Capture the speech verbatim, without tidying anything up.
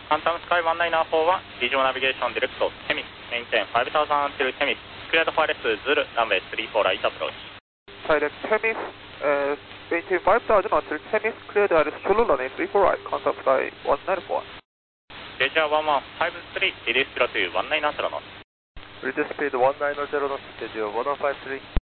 Phantom Sky one nine four one, Visual Navigation Direct to Temis, maintain five thousand until Temis, cleared for L S zero, runway three four right approach. Direct Temis, uh, maintain five thousand until Temis, cleared L S zero, runway three four right, Phantom Sky one nine four one. Asia one one five three, release zero to one nine zero knots. Release speed one nine zero knots, schedule one one five three.